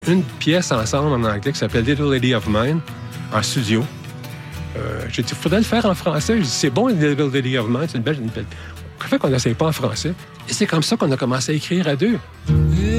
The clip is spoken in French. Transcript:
une pièce ensemble en anglais qui s'appelle Little Lady of Mine, en studio. J'ai dit, il faudrait le faire en français. J'ai dit, c'est bon, Little Lady of Mine, c'est une belle... Pourquoi fait qu'on n'essaye pas en français? Et c'est comme ça qu'on a commencé à écrire à deux.